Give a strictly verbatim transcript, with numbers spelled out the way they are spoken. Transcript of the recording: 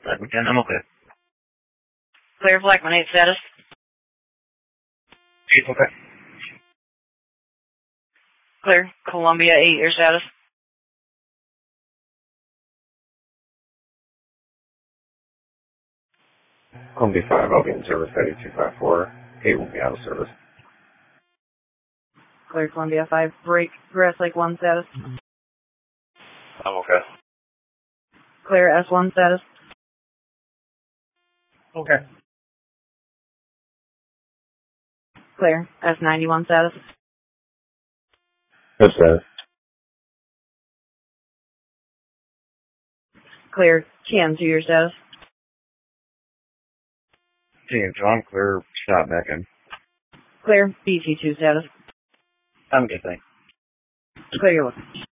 Again, I'm okay. Clear Blackman eight status. Chief, okay. Clear Columbia eight, your status. Columbia five, I'll be in service at eight two five four. eight will be out of service. Clear Columbia five, break Grass Lake one status. I'm okay. Clear S one status. Okay. Clear S ninety-one status. No status. Clear T M two, your status. T M two, I'm clear. Stop back in. Clear B T two status. I'm good, thanks. Clear your look.